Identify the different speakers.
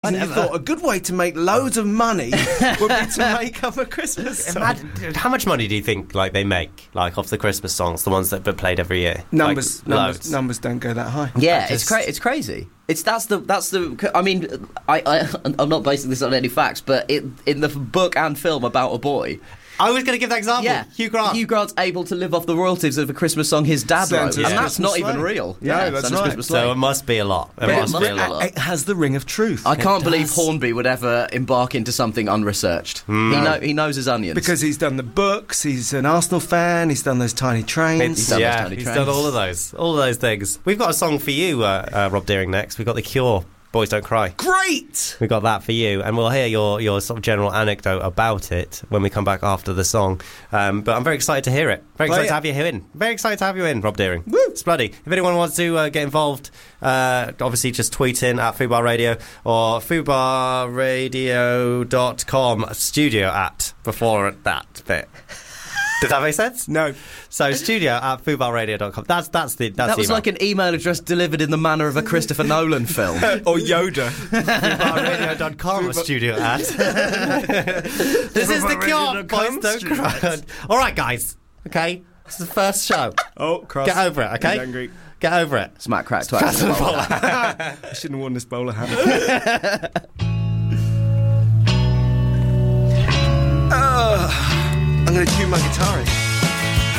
Speaker 1: and you thought a good way to make loads of money would be to make up a Christmas song.
Speaker 2: Imagine, how much money do you think they make off the Christmas songs, the ones that are played every year?
Speaker 1: Numbers don't go that high.
Speaker 3: Yeah, it's crazy. That's the. I mean, I'm not basing this on any facts, but in the book and film about a boy.
Speaker 2: I was going to give that example. Yeah. Hugh Grant.
Speaker 3: Hugh Grant's able to live off the royalties of a Christmas song his dad wrote, and that's not even real.
Speaker 1: Yeah, that's right.
Speaker 2: So it must be a lot.
Speaker 1: It has the ring of truth.
Speaker 3: I can't believe Hornby would ever embark into something unresearched. He knows his onions.
Speaker 1: Because he's done the books, he's an Arsenal fan, he's done those tiny trains.
Speaker 2: He's done all of those things. We've got a song for you, Rob Deering, next. We've got The Cure, Boys Don't Cry.
Speaker 1: Great!
Speaker 2: We got that for you, and we'll hear your sort of general anecdote about it when we come back after the song. But I'm very excited to hear it. Very excited to have you in. Very excited to have you in, Rob Deering.
Speaker 1: Woo!
Speaker 2: It's bloody. If anyone wants to get involved, obviously just tweet in at Fubar Radio or fubarradio.com, studio at before that bit. Does that make sense?
Speaker 1: No.
Speaker 2: So studio at fubarradio.com. That
Speaker 3: was like an email address delivered in the manner of a Christopher Nolan film.
Speaker 1: Or Yoda.
Speaker 2: fubarradio.com studio at. This is The Cure. Boys Don't Cry. All right, guys. Okay? This is the first show.
Speaker 1: Oh, cross.
Speaker 2: Get over it, okay?
Speaker 1: He's angry.
Speaker 2: Get over it.
Speaker 3: Smack, crack, twat.
Speaker 1: I shouldn't have worn this bowler hat. I'm going to tune my guitar in.